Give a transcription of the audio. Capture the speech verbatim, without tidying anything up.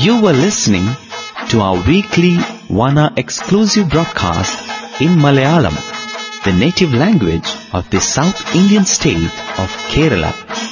You were listening to our weekly Vana exclusive broadcast in Malayalam, the native language of the South Indian state of Kerala.